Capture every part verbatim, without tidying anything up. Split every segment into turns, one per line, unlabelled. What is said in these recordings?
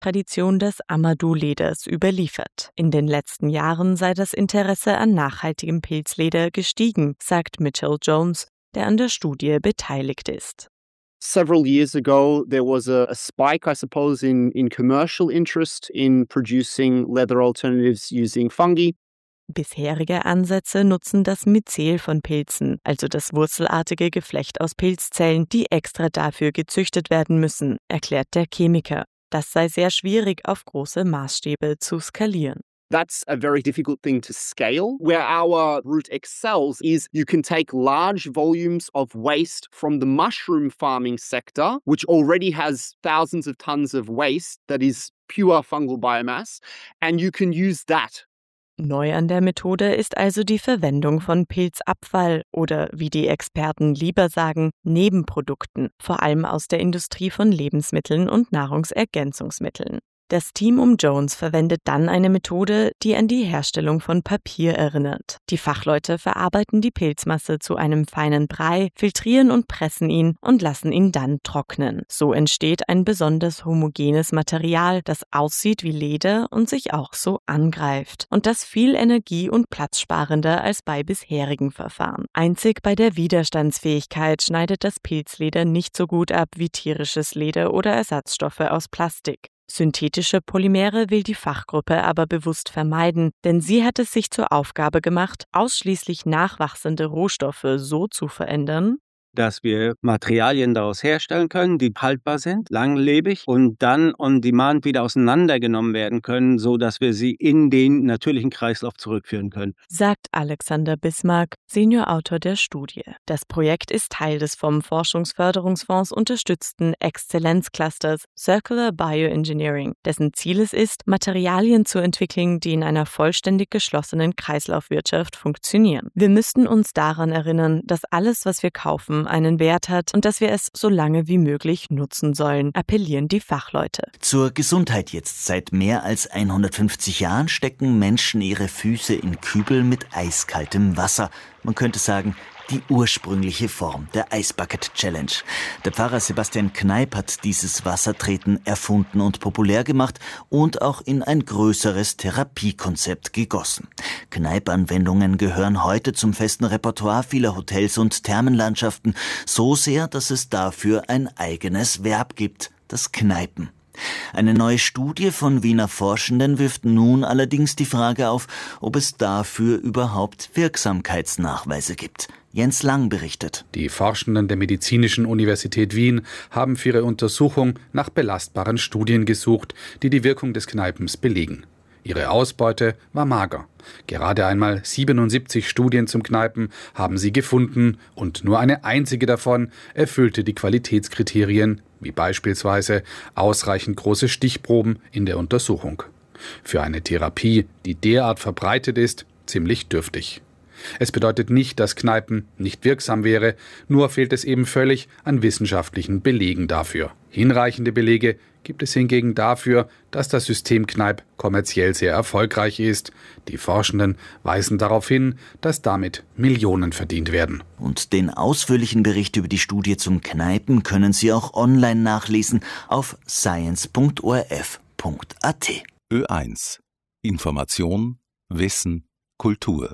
Tradition des Amadou-Leders überliefert. In den letzten Jahren sei das Interesse an nachhaltigem Pilzleder gestiegen, sagt Mitchell Jones, der an der Studie beteiligt ist.
Several years ago, there was a, a spike, I suppose, in, in commercial interest in producing leather alternatives using fungi.
Bisherige Ansätze nutzen das Myzel von Pilzen, also das wurzelartige Geflecht aus Pilzzellen, die extra dafür gezüchtet werden müssen, erklärt der Chemiker. Das sei sehr schwierig auf große Maßstäbe zu skalieren.
That's a very difficult thing to scale. Where our route excels is you can take large volumes of waste from the mushroom farming sector, which already has thousands of tons of waste that is pure fungal biomass, and you can use that.
Neu an der Methode ist also die Verwendung von Pilzabfall oder, wie die Experten lieber sagen, Nebenprodukten, vor allem aus der Industrie von Lebensmitteln und Nahrungsergänzungsmitteln. Das Team um Jones verwendet dann eine Methode, die an die Herstellung von Papier erinnert. Die Fachleute verarbeiten die Pilzmasse zu einem feinen Brei, filtrieren und pressen ihn und lassen ihn dann trocknen. So entsteht ein besonders homogenes Material, das aussieht wie Leder und sich auch so angreift. Und das viel energie- und platzsparender als bei bisherigen Verfahren. Einzig bei der Widerstandsfähigkeit schneidet das Pilzleder nicht so gut ab wie tierisches Leder oder Ersatzstoffe aus Plastik. Synthetische Polymere will die Fachgruppe aber bewusst vermeiden, denn sie hat es sich zur Aufgabe gemacht, ausschließlich nachwachsende Rohstoffe so zu verändern,
dass wir Materialien daraus herstellen können, die haltbar sind, langlebig und dann on demand wieder auseinandergenommen werden können, so dass wir sie in den natürlichen Kreislauf zurückführen können.
Sagt Alexander Bismarck, Seniorautor der Studie. Das Projekt ist Teil des vom Forschungsförderungsfonds unterstützten Exzellenzclusters Circular Bioengineering, dessen Ziel es ist, Materialien zu entwickeln, die in einer vollständig geschlossenen Kreislaufwirtschaft funktionieren. Wir müssten uns daran erinnern, dass alles, was wir kaufen, einen Wert hat und dass wir es so lange wie möglich nutzen sollen, appellieren die Fachleute.
Zur Gesundheit jetzt. Seit mehr als hundertfünfzig Jahren stecken Menschen ihre Füße in Kübel mit eiskaltem Wasser. Man könnte sagen, die ursprüngliche Form der Eisbucket Challenge. Der Pfarrer Sebastian Kneipp hat dieses Wassertreten erfunden und populär gemacht und auch in ein größeres Therapiekonzept gegossen. Kneipp-Anwendungen gehören heute zum festen Repertoire vieler Hotels und Thermenlandschaften, so sehr, dass es dafür ein eigenes Verb gibt, das Kneipen. Eine neue Studie von Wiener Forschenden wirft nun allerdings die Frage auf, ob es dafür überhaupt Wirksamkeitsnachweise gibt. Jens Lang berichtet.
Die Forschenden der Medizinischen Universität Wien haben für ihre Untersuchung nach belastbaren Studien gesucht, die die Wirkung des Kneipens belegen. Ihre Ausbeute war mager. Gerade einmal siebenundsiebzig Studien zum Kneipen haben sie gefunden und nur eine einzige davon erfüllte die Qualitätskriterien, wie beispielsweise ausreichend große Stichproben in der Untersuchung. Für eine Therapie, die derart verbreitet ist, ziemlich dürftig. Es bedeutet nicht, dass Kneipen nicht wirksam wäre, nur fehlt es eben völlig an wissenschaftlichen Belegen dafür. Hinreichende Belege gibt es hingegen dafür, dass das System Kneipp kommerziell sehr erfolgreich ist. Die Forschenden weisen darauf hin, dass damit Millionen verdient werden.
Und den ausführlichen Bericht über die Studie zum Kneipen können Sie auch online nachlesen auf science punkt o r f punkt a t.
Ö eins. Information, Wissen, Kultur.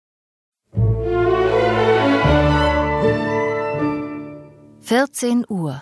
vierzehn Uhr.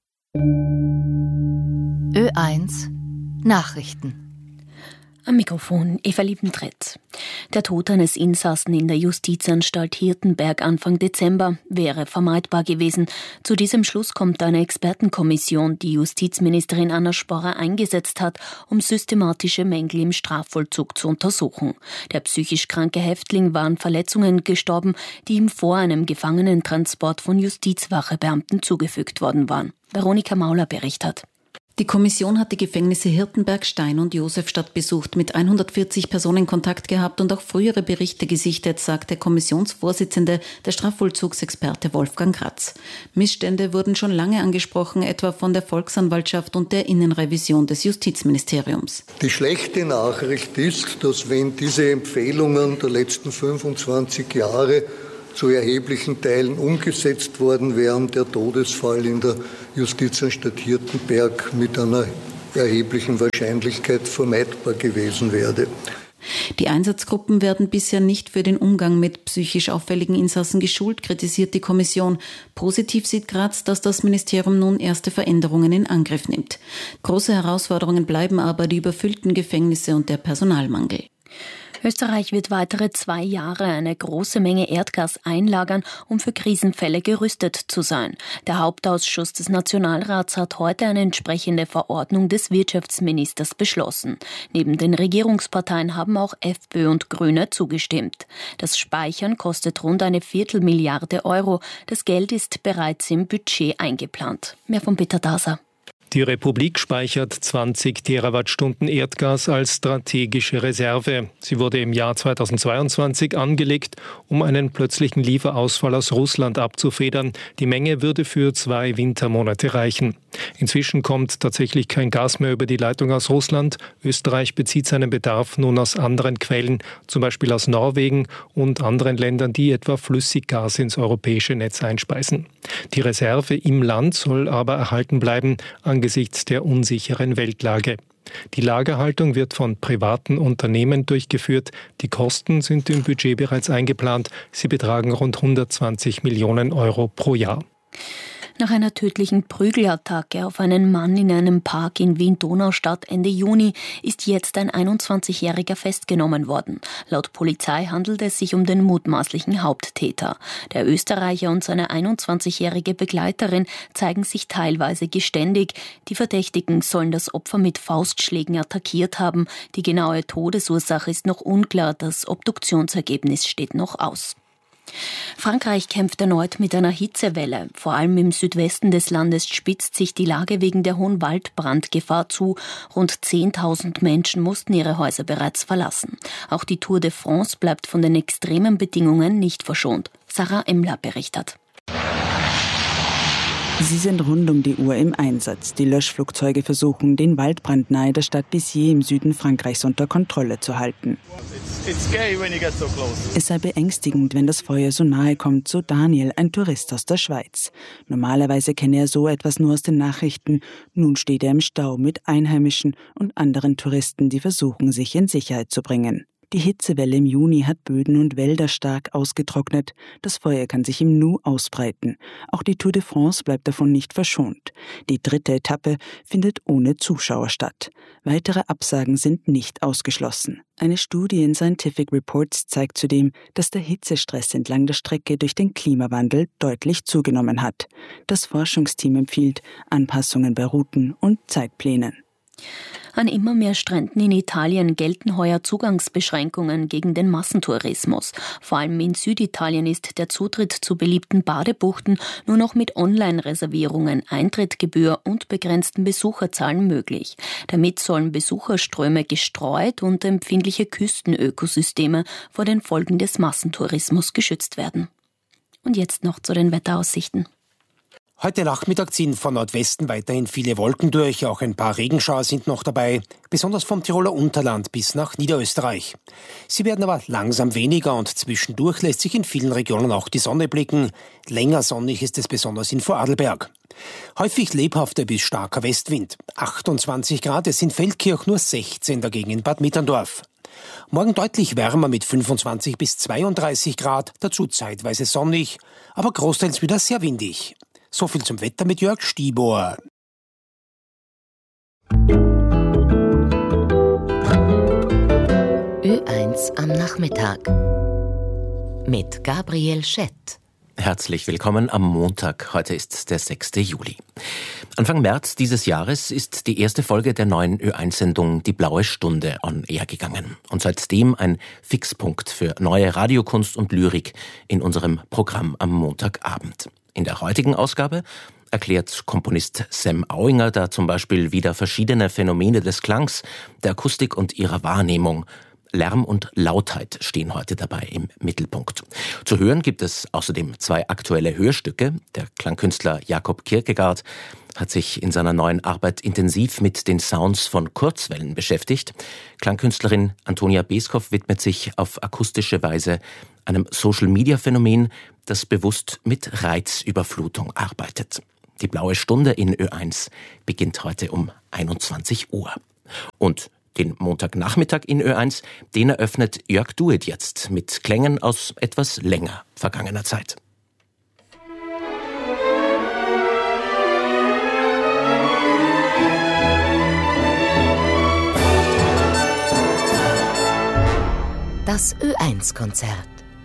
Ö eins Nachrichten.
Am Mikrofon Eva Liebentritt. Der Tod eines Insassen in der Justizanstalt Hirtenberg Anfang Dezember wäre vermeidbar gewesen. Zu diesem Schluss kommt eine Expertenkommission, die Justizministerin Anna Sporrer eingesetzt hat, um systematische Mängel im Strafvollzug zu untersuchen. Der psychisch kranke Häftling war an Verletzungen gestorben, die ihm vor einem Gefangenentransport von Justizwachebeamten zugefügt worden waren. Veronika Mauler berichtet.
Die Kommission hat die Gefängnisse Hirtenberg, Stein und Josefstadt besucht, mit hundertvierzig Personen Kontakt gehabt und auch frühere Berichte gesichtet, sagt der Kommissionsvorsitzende, der Strafvollzugsexperte Wolfgang Kratz. Missstände wurden schon lange angesprochen, etwa von der Volksanwaltschaft und der Innenrevision des Justizministeriums.
Die schlechte Nachricht ist, dass wenn diese Empfehlungen der letzten fünfundzwanzig Jahre zu erheblichen Teilen umgesetzt worden wären, der Todesfall in der Justizanstalt Hirtenberg mit einer erheblichen Wahrscheinlichkeit vermeidbar gewesen wäre.
Die Einsatzgruppen werden bisher nicht für den Umgang mit psychisch auffälligen Insassen geschult, kritisiert die Kommission. Positiv sieht Graz, dass das Ministerium nun erste Veränderungen in Angriff nimmt. Große Herausforderungen bleiben aber die überfüllten Gefängnisse und der Personalmangel.
Österreich wird weitere zwei Jahre eine große Menge Erdgas einlagern, um für Krisenfälle gerüstet zu sein. Der Hauptausschuss des Nationalrats hat heute eine entsprechende Verordnung des Wirtschaftsministers beschlossen. Neben den Regierungsparteien haben auch FPÖ und Grüne zugestimmt. Das Speichern kostet rund eine Viertelmilliarde Euro. Das Geld ist bereits im Budget eingeplant. Mehr von Peter Daser.
Die Republik speichert zwanzig Terawattstunden Erdgas als strategische Reserve. Sie wurde im Jahr zweitausendzweiundzwanzig angelegt, um einen plötzlichen Lieferausfall aus Russland abzufedern. Die Menge würde für zwei Wintermonate reichen. Inzwischen kommt tatsächlich kein Gas mehr über die Leitung aus Russland. Österreich bezieht seinen Bedarf nun aus anderen Quellen, zum Beispiel aus Norwegen und anderen Ländern, die etwa Flüssiggas ins europäische Netz einspeisen. Die Reserve im Land soll aber erhalten bleiben angesichts der unsicheren Weltlage. Die Lagerhaltung wird von privaten Unternehmen durchgeführt. Die Kosten sind im Budget bereits eingeplant. Sie betragen rund hundertzwanzig Millionen Euro pro Jahr.
Nach einer tödlichen Prügelattacke auf einen Mann in einem Park in Wien-Donaustadt Ende Juni ist jetzt ein einundzwanzigjähriger festgenommen worden. Laut Polizei handelt es sich um den mutmaßlichen Haupttäter. Der Österreicher und seine einundzwanzigjährige Begleiterin zeigen sich teilweise geständig. Die Verdächtigen sollen das Opfer mit Faustschlägen attackiert haben. Die genaue Todesursache ist noch unklar. Das Obduktionsergebnis steht noch aus. Frankreich kämpft erneut mit einer Hitzewelle. Vor allem im Südwesten des Landes spitzt sich die Lage wegen der hohen Waldbrandgefahr zu. Rund zehntausend Menschen mussten ihre Häuser bereits verlassen. Auch die Tour de France bleibt von den extremen Bedingungen nicht verschont. Sarah Emler berichtet.
Sie sind rund um die Uhr im Einsatz. Die Löschflugzeuge versuchen, den Waldbrand nahe der Stadt Béziers im Süden Frankreichs unter Kontrolle zu halten. Es sei beängstigend, wenn das Feuer so nahe kommt, so Daniel, ein Tourist aus der Schweiz. Normalerweise kenne er so etwas nur aus den Nachrichten. Nun steht er im Stau mit Einheimischen und anderen Touristen, die versuchen, sich in Sicherheit zu bringen. Die Hitzewelle im Juni hat Böden und Wälder stark ausgetrocknet. Das Feuer kann sich im Nu ausbreiten. Auch die Tour de France bleibt davon nicht verschont. Die dritte Etappe findet ohne Zuschauer statt. Weitere Absagen sind nicht ausgeschlossen. Eine Studie in Scientific Reports zeigt zudem, dass der Hitzestress entlang der Strecke durch den Klimawandel deutlich zugenommen hat. Das Forschungsteam empfiehlt Anpassungen bei Routen und Zeitplänen.
An immer mehr Stränden in Italien gelten heuer Zugangsbeschränkungen gegen den Massentourismus. Vor allem in Süditalien ist der Zutritt zu beliebten Badebuchten nur noch mit Online-Reservierungen, Eintrittsgebühr und begrenzten Besucherzahlen möglich. Damit sollen Besucherströme gestreut und empfindliche Küstenökosysteme vor den Folgen des Massentourismus geschützt werden. Und jetzt noch zu den Wetteraussichten.
Heute Nachmittag ziehen von Nordwesten weiterhin viele Wolken durch, auch ein paar Regenschauer sind noch dabei, besonders vom Tiroler Unterland bis nach Niederösterreich. Sie werden aber langsam weniger und zwischendurch lässt sich in vielen Regionen auch die Sonne blicken. Länger sonnig ist es besonders in Vorarlberg. Häufig lebhafter bis starker Westwind. achtundzwanzig Grad, es in Feldkirch nur sechzehn dagegen in Bad Mitterndorf. Morgen deutlich wärmer mit fünfundzwanzig bis zweiunddreißig Grad, dazu zeitweise sonnig, aber großteils wieder sehr windig. So viel zum Wetter mit Jörg Stiebohr.
Ö eins am Nachmittag mit Gabriel Schett.
Herzlich willkommen am Montag. Heute ist der sechste Juli. Anfang März dieses Jahres ist die erste Folge der neuen Ö eins Sendung Die Blaue Stunde on Air gegangen. Und seitdem ein Fixpunkt für neue Radiokunst und Lyrik in unserem Programm am Montagabend. In der heutigen Ausgabe erklärt Komponist Sam Auinger da zum Beispiel wieder verschiedene Phänomene des Klangs, der Akustik und ihrer Wahrnehmung. Lärm und Lautheit stehen heute dabei im Mittelpunkt. Zu hören gibt es außerdem zwei aktuelle Hörstücke. Der Klangkünstler Jakob Kierkegaard hat sich in seiner neuen Arbeit intensiv mit den Sounds von Kurzwellen beschäftigt. Klangkünstlerin Antonia Beskow widmet sich auf akustische Weise einem Social-Media-Phänomen, das bewusst mit Reizüberflutung arbeitet. Die blaue Stunde in Ö eins beginnt heute um einundzwanzig Uhr. Und den Montagnachmittag in Ö eins, den eröffnet Jörg Duet jetzt mit Klängen aus etwas länger vergangener Zeit.
Das Ö eins Konzert.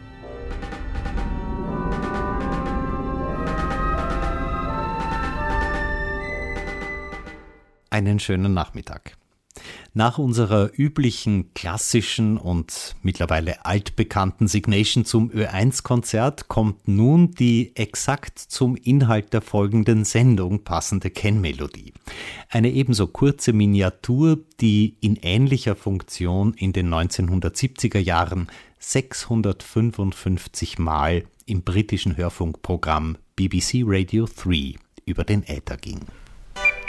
Einen schönen Nachmittag. Nach unserer üblichen, klassischen und mittlerweile altbekannten Signation zum Ö eins Konzert kommt nun die exakt zum Inhalt der folgenden Sendung passende Kennmelodie. Eine ebenso kurze Miniatur, die in ähnlicher Funktion in den neunzehnhundertsiebziger Jahren sechshundertfünfundfünfzig Mal im britischen Hörfunkprogramm B B C Radio drei über den Äther ging.